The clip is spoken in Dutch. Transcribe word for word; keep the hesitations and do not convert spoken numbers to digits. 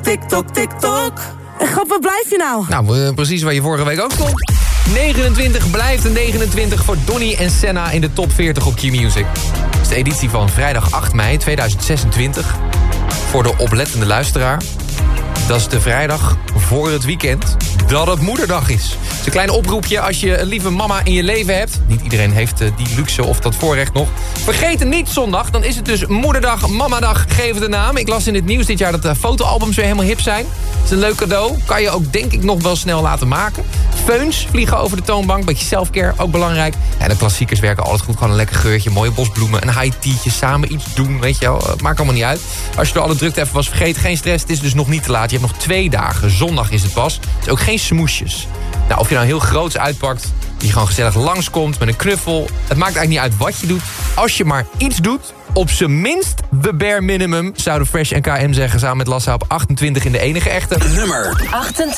TikTok, TikTok. God, waar blijf je nou? Nou, uh, precies waar je vorige week ook stond. negenentwintig blijft een negenentwintig voor Donny en Senna in de top veertig op Q-Music. Dat is de editie van vrijdag acht mei tweeduizend zesentwintig. Voor de oplettende luisteraar. Dat is de vrijdag voor het weekend dat het moederdag is. Het is een klein oproepje als je een lieve mama in je leven hebt. Niet iedereen heeft die luxe of dat voorrecht nog. Vergeet het niet zondag, dan is het dus moederdag, mamadag, geef het een naam. Ik las in het nieuws dit jaar dat de fotoalbums weer helemaal hip zijn. Dat is een leuk cadeau. Kan je ook denk ik nog wel snel laten maken. Feuns vliegen over de toonbank, beetje selfcare, ook belangrijk. Ja, de klassiekers werken altijd goed. Gewoon een lekker geurtje, mooie bosbloemen, een high tea'tje, samen iets doen, weet je wel. Maakt allemaal niet uit. Als je door alle drukte even was vergeten, geen stress. Het is dus nog niet te laat. Je hebt nog twee dagen. Zondag is het pas. Het is ook geen smoesjes. Nou, of je nou heel groots uitpakt, die gewoon gezellig langskomt met een knuffel. Het maakt eigenlijk niet uit wat je doet. Als je maar iets doet, op zijn minst de bare minimum, zouden Fresh en K M zeggen, samen met Lassa op achtentwintig in de enige echte. Nummer achtentwintig.